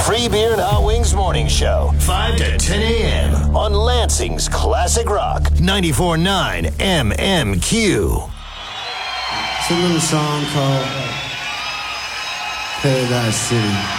Free Beer and Hot Wings Morning Show, 5 to 10 a.m. on Lansing's Classic Rock, 94.9 MMQ. It's a little song called Paradise City.